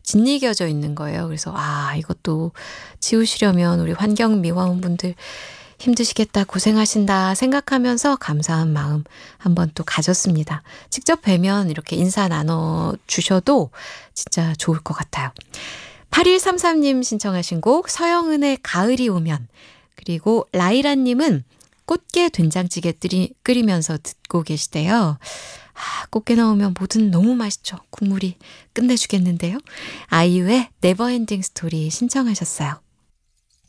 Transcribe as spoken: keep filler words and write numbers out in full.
짓이겨져 있는 거예요. 그래서 아, 이것도 치우시려면 우리 환경미화원분들 힘드시겠다, 고생하신다 생각하면서 감사한 마음 한번 또 가졌습니다. 직접 뵈면 이렇게 인사 나눠주셔도 진짜 좋을 것 같아요. 팔일삼삼 님 신청하신 곡 서영은의 가을이 오면, 그리고 라이라님은 꽃게 된장찌개 끓이, 끓이면서 듣고 계시대요. 아, 꽃게 나오면 뭐든 너무 맛있죠. 국물이 끝내주겠는데요. 아이유의 네버엔딩 스토리 신청하셨어요.